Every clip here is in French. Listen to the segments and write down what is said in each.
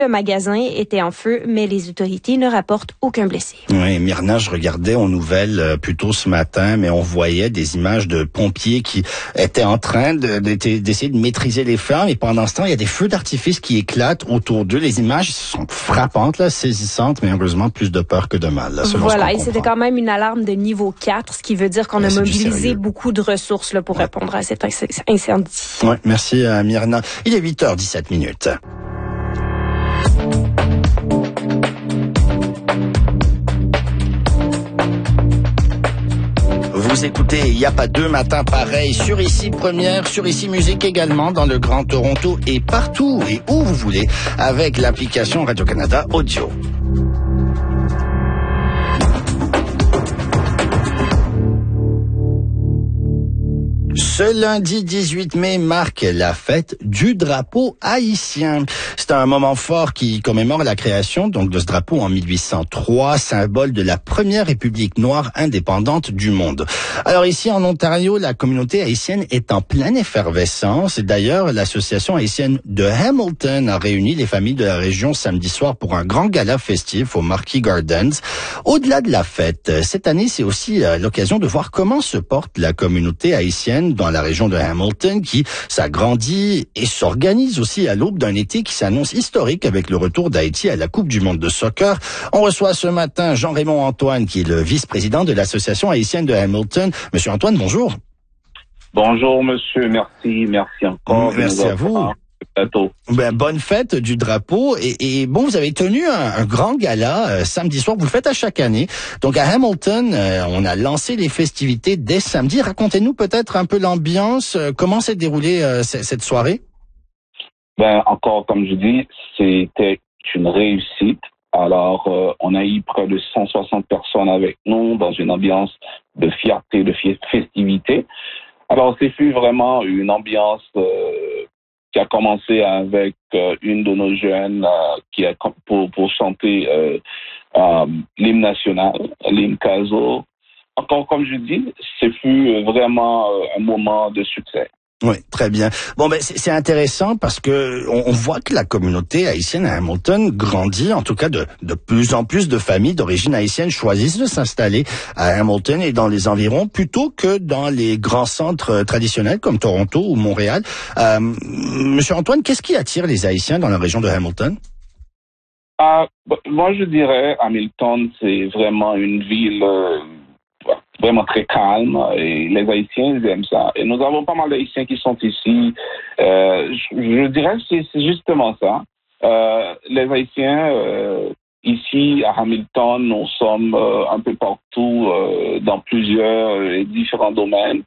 Le magasin était en feu, mais les autorités ne rapportent aucun blessé. Oui, Myrna, je regardais aux nouvelles plus tôt ce matin, mais on voyait des images de pompiers qui étaient en train d'essayer de maîtriser les flammes. Et pendant ce temps, il y a des feux d'artifice qui éclatent autour d'eux. Les images sont frappantes, là, saisissantes, mais heureusement plus de peur que de mal. Là, voilà, et c'était quand même une alarme de niveau 4, ce qui veut dire qu'on a mobilisé beaucoup de ressources là, pour répondre à cet incendie. Oui, merci Myrna. Il est 8h17. Vous écoutez, il n'y a pas deux matins pareils, sur Ici Première, sur Ici Musique également, dans le Grand Toronto et partout et où vous voulez, avec l'application Radio-Canada Audio. Ce lundi 18 mai marque la fête du drapeau haïtien. C'est un moment fort qui commémore la création donc de ce drapeau en 1803, symbole de la première république noire indépendante du monde. Alors ici en Ontario, la communauté haïtienne est en pleine effervescence. Et d'ailleurs, l'association haïtienne de Hamilton a réuni les familles de la région samedi soir pour un grand gala festif au Marquis Gardens. Au-delà de la fête, cette année, c'est aussi l'occasion de voir comment se porte la communauté haïtienne dans la région de Hamilton qui s'agrandit et s'organise aussi à l'aube d'un été qui s'annonce historique avec le retour d'Haïti à la Coupe du monde de soccer. On reçoit ce matin Jean-Raymond Antoine qui est le vice-président de l'association haïtienne de Hamilton. Monsieur Antoine, bonjour. Bonjour monsieur, merci encore. Merci à vous. Bonne fête du drapeau et bon, vous avez tenu un grand gala samedi soir, vous le faites à chaque année. Donc à Hamilton, on a lancé les festivités dès samedi. Racontez-nous peut-être un peu l'ambiance, comment s'est déroulée cette soirée? Encore comme je dis, c'était une réussite. Alors, on a eu près de 160 personnes avec nous dans une ambiance de fierté, de festivité. Alors, c'est fut vraiment une ambiance qui a commencé avec une de nos jeunes qui a pour chanter l'hymne national, l'hymne Caso. Encore comme je dis, ce fut vraiment un moment de succès. Oui, très bien. Bon, c'est intéressant parce que on voit que la communauté haïtienne à Hamilton grandit, en tout cas de plus en plus de familles d'origine haïtienne choisissent de s'installer à Hamilton et dans les environs plutôt que dans les grands centres traditionnels comme Toronto ou Montréal. Monsieur Antoine, qu'est-ce qui attire les Haïtiens dans la région de Hamilton? Moi, je dirais Hamilton, c'est vraiment une ville vraiment très calme et les Haïtiens ils aiment ça. Et nous avons pas mal d'Haïtiens qui sont ici. Je dirais que c'est justement ça. Les Haïtiens ici à Hamilton, nous sommes un peu partout dans plusieurs différents domaines.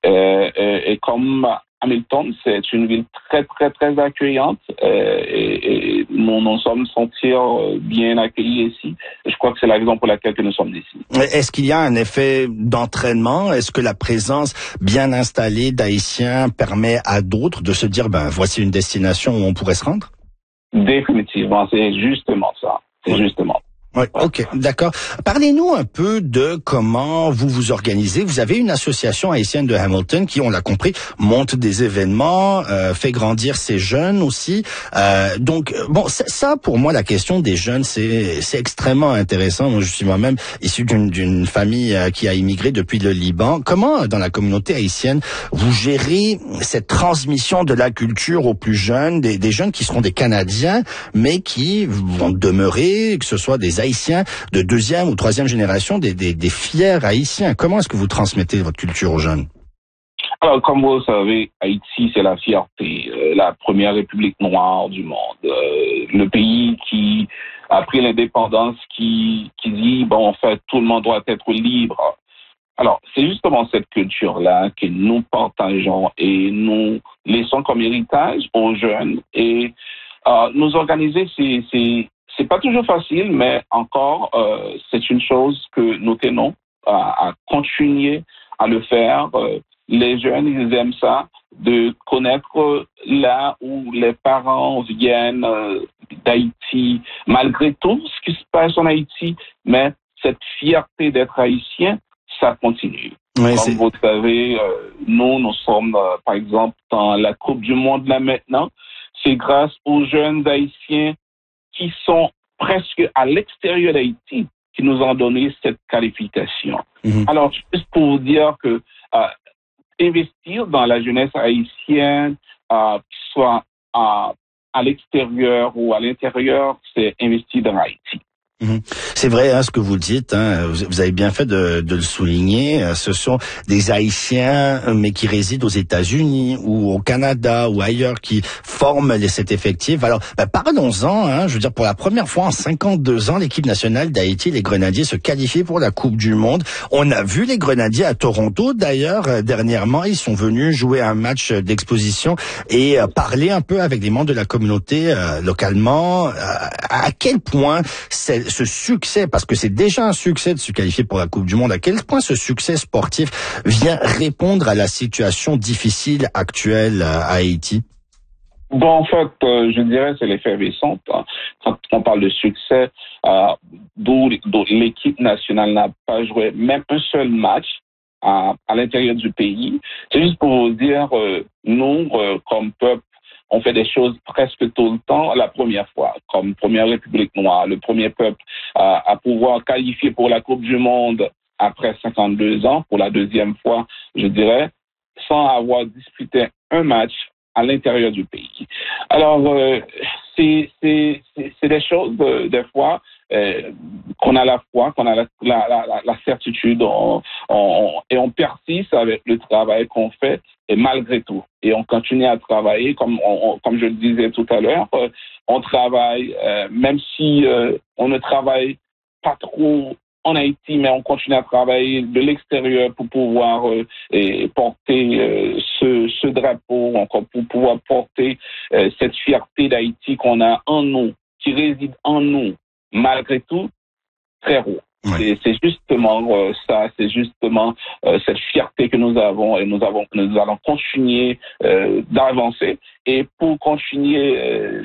Et comme Hamilton, c'est une ville très, très, très accueillante et nous nous sommes sentir bien accueillis ici. Je crois que c'est la raison pour laquelle nous sommes ici. Est-ce qu'il y a un effet d'entraînement? Est-ce que la présence bien installée d'Haïtiens permet à d'autres de se dire, voici une destination où on pourrait se rendre? Définitivement, c'est justement ça. C'est justement. Oui, ok, d'accord. Parlez-nous un peu de comment vous vous organisez. Vous avez une association haïtienne de Hamilton qui, on l'a compris, monte des événements, fait grandir ses jeunes aussi. Donc, ça pour moi, la question des jeunes, c'est extrêmement intéressant. Moi, je suis moi-même issu d'une famille qui a immigré depuis le Liban. Comment, dans la communauté haïtienne, vous gérez cette transmission de la culture aux plus jeunes, des jeunes qui seront des Canadiens, mais qui vont demeurer, que ce soit des Haïtiens de deuxième ou troisième génération, des fiers Haïtiens. Comment est-ce que vous transmettez votre culture aux jeunes? Alors, comme vous le savez, Haïti, c'est la fierté, la première république noire du monde. Le pays qui a pris l'indépendance, qui dit, en fait, tout le monde doit être libre. Alors, c'est justement cette culture-là que nous partageons et nous laissons comme héritage aux jeunes. Et nous organiser, c'est pas toujours facile, mais encore, c'est une chose que nous tenons à continuer à le faire. Les jeunes, ils aiment ça, de connaître là où les parents viennent d'Haïti, malgré tout ce qui se passe en Haïti, mais cette fierté d'être haïtien, ça continue. Oui, comme vous le savez, nous sommes, par exemple, dans la Coupe du monde là maintenant. C'est grâce aux jeunes haïtiens qui sont presque à l'extérieur d'Haïti qui nous ont donné cette qualification. Alors, juste pour vous dire que investir dans la jeunesse haïtienne, soit à l'extérieur ou à l'intérieur, c'est investir dans Haïti. C'est vrai, ce que vous dites. Vous avez bien fait de le souligner. Ce sont des Haïtiens, mais qui résident aux États-Unis ou au Canada ou ailleurs, qui forment cet effectif. Alors, parlons-en. Je veux dire, pour la première fois en 52 ans, l'équipe nationale d'Haïti, les Grenadiers, se qualifient pour la Coupe du Monde. On a vu les Grenadiers à Toronto, d'ailleurs, dernièrement. Ils sont venus jouer un match d'exposition et parler un peu avec des membres de la communauté localement. À quel point ce succès, parce que c'est déjà un succès de se qualifier pour la Coupe du Monde, à quel point ce succès sportif vient répondre à la situation difficile actuelle à Haïti? Bon, en fait, je dirais c'est l'effervescence. Quand on parle de succès, d'où l'équipe nationale n'a pas joué même un seul match à l'intérieur du pays. C'est juste pour vous dire, nous, comme peuple, on fait des choses presque tout le temps la première fois, comme première République noire, le premier peuple à pouvoir qualifier pour la Coupe du Monde après 52 ans, pour la deuxième fois, je dirais, sans avoir disputé un match à l'intérieur du pays. Alors, c'est des choses, des fois, qu'on a la foi, qu'on a la certitude, et on persiste avec le travail qu'on fait, et malgré tout. Et on continue à travailler, comme je le disais tout à l'heure, on travaille, même si on ne travaille pas trop en Haïti, mais on continue à travailler de l'extérieur pour pouvoir porter ce drapeau, encore pour pouvoir porter cette fierté d'Haïti qu'on a en nous, qui réside en nous, malgré tout, très haut. Ouais. C'est justement ça, c'est justement cette fierté que nous avons et nous allons continuer d'avancer. Et pour continuer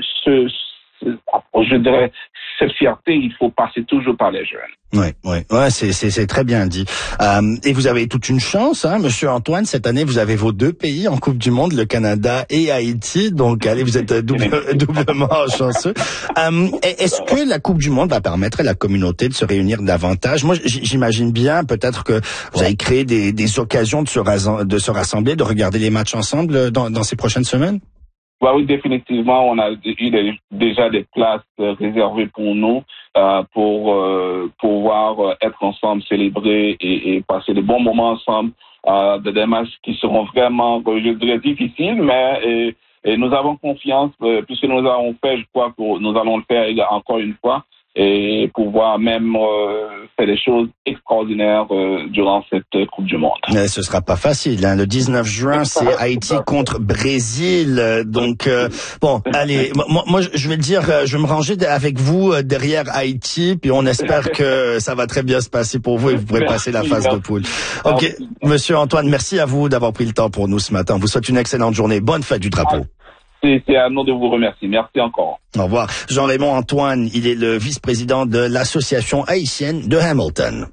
je dirais, cette fierté, il faut passer toujours par les jeunes. Ouais, c'est très bien dit. Et vous avez toute une chance, Monsieur Antoine. Cette année, vous avez vos deux pays en Coupe du Monde, le Canada et Haïti. Donc, allez, vous êtes doublement chanceux. Est-ce que la Coupe du Monde va permettre à la communauté de se réunir davantage? Moi, j'imagine bien, peut-être que vous avez créé des occasions de se rassembler, de regarder les matchs ensemble dans ces prochaines semaines? Oui, définitivement, on a eu déjà des places réservées pour nous pour pouvoir être ensemble, célébrer et passer de bons moments ensemble, des matchs qui seront vraiment, je dirais, difficiles, mais et nous avons confiance, puisque nous avons fait, je crois que nous allons le faire encore une fois, et pouvoir même faire des choses extraordinaires durant cette Coupe du Monde. Mais ce sera pas facile. Le 19 juin, c'est Haïti contre Brésil. Donc bon, allez, moi je vais le dire, je vais me ranger avec vous derrière Haïti, puis on espère que ça va très bien se passer pour vous et vous pourrez passer la phase de poule. Ok, Monsieur Antoine, merci à vous d'avoir pris le temps pour nous ce matin. On vous souhaite une excellente journée. Bonne fête du drapeau. C'est à nous de vous remercier. Merci encore. Au revoir. Jean-Raymond Antoine, il est le vice-président de l'Association haïtienne de Hamilton.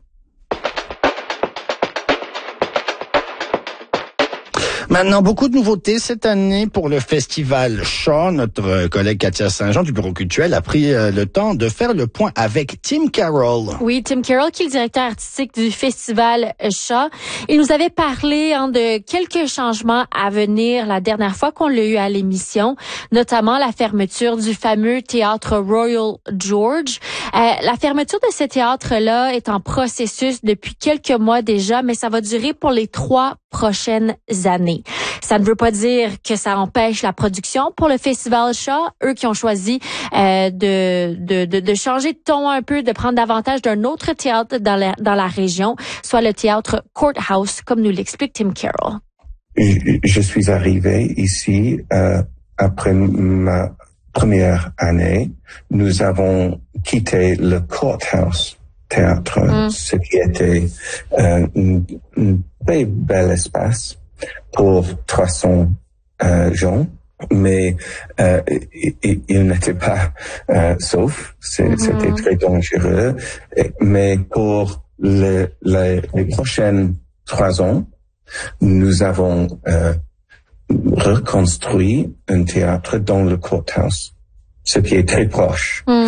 Maintenant, beaucoup de nouveautés cette année pour le festival Shaw. Notre collègue Katia Saint-Jean du Bureau culturel a pris le temps de faire le point avec Tim Carroll. Oui, Tim Carroll, qui est le directeur artistique du festival Shaw. Il nous avait parlé de quelques changements à venir la dernière fois qu'on l'a eu à l'émission, notamment la fermeture du fameux théâtre Royal George. La fermeture de ce théâtre-là est en processus depuis quelques mois déjà, mais ça va durer pour les 3 prochaines années. Ça ne veut pas dire que ça empêche la production pour le Festival Shaw. Eux qui ont choisi de changer de ton un peu, de prendre davantage d'un autre théâtre dans la région, soit le théâtre Courthouse, comme nous l'explique Tim Carroll. Je suis arrivé ici après ma première année. Nous avons quitté le Courthouse théâtre, ce qui était un très bel espace pour 300 gens, mais il n'était pas sauf, c'était très dangereux. Mais pour les prochaines 3 ans, nous avons reconstruit un théâtre dans le Courthouse, ce qui est très proche.